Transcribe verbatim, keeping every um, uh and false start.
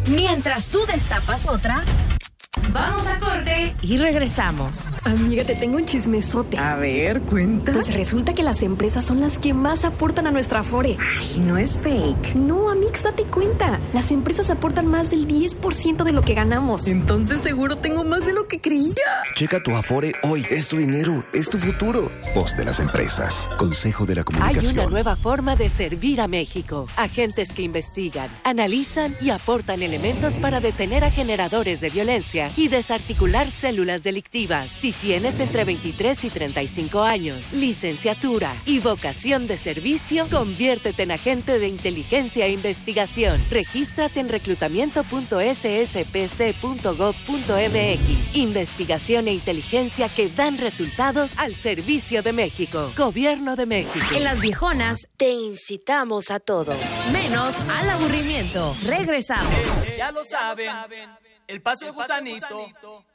Mientras tú destapas otra, vamos a corte y regresamos. Amiga, te tengo un chismesote. A ver, cuenta. Pues resulta que las empresas son las que más aportan a nuestra Afore. Ay, no es fake. No, Amix, date cuenta. Las empresas aportan más del diez por ciento de lo que ganamos. Entonces seguro tengo más de lo que creía. Checa tu Afore hoy. Es tu dinero, es tu futuro. Voz de las empresas. Consejo de la Comunicación. Hay una nueva forma de servir a México. Agentes que investigan, analizan y aportan elementos para detener a generadores de violencia y desarticular células delictivas. Si tienes entre veintitrés y treinta y cinco años, licenciatura y vocación de servicio, conviértete en agente de inteligencia e investigación. Regístrate en reclutamiento punto s s p c punto gov punto m x. Investigación e inteligencia que dan resultados al servicio de México. Gobierno de México. En Las Viejonas te incitamos a todo, menos al aburrimiento. Regresamos. Ya lo saben, el paso de gusanito